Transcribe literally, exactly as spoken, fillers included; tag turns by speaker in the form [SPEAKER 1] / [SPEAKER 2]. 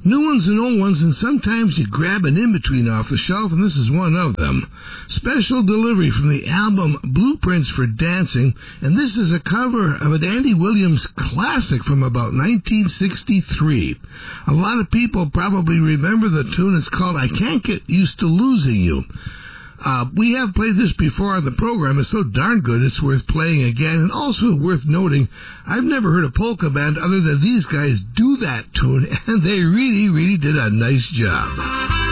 [SPEAKER 1] New ones and old ones, and sometimes you grab an in-between off the shelf, and this is one of them. Special delivery from the album Blueprints for Dancing, and this is a cover of an Andy Williams classic from about nineteen sixty-three. A lot of people probably remember the tune. It's called I Can't Get Used to Losing You. Uh, we have played this before on the program. It's so darn good it's worth playing again. And also worth noting, I've never heard a polka band other than these guys do that tune, and they really, really did a nice job.